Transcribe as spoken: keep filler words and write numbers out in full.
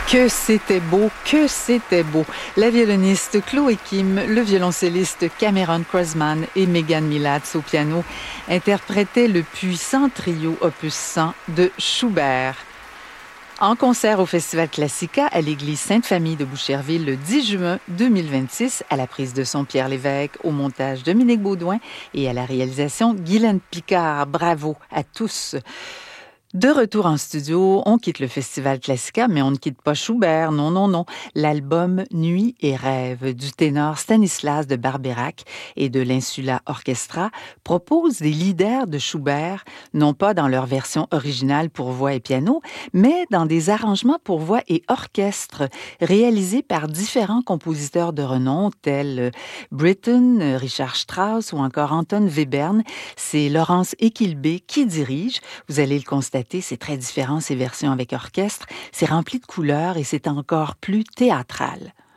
Que c'était beau, que c'était beau. La violoniste Chloé Kim, le violoncelliste Cameron Crossman et Megan Milatz au piano interprétaient le puissant trio opus cent de Schubert. En concert au Festival Classica à l'église Sainte-Famille de Boucherville le dix juin deux mille vingt-six, à la prise de son Pierre Lévesque, au montage Dominique Baudouin et à la réalisation Guylaine Picard. Bravo à tous! De retour en studio, on quitte le Festival Classica, mais on ne quitte pas Schubert, non, non, non. L'album Nuit et rêve du ténor Stanislas de Barbeyrac et de l'Insula Orchestra propose des leaders de Schubert, non pas dans leur version originale pour voix et piano, mais dans des arrangements pour voix et orchestre réalisés par différents compositeurs de renom tels Britten, Richard Strauss ou encore Anton Webern. C'est Laurence Equilbé qui dirige. Vous allez le constater. C'est très différent, ces versions avec orchestre. C'est rempli de couleurs et c'est encore plus théâtral.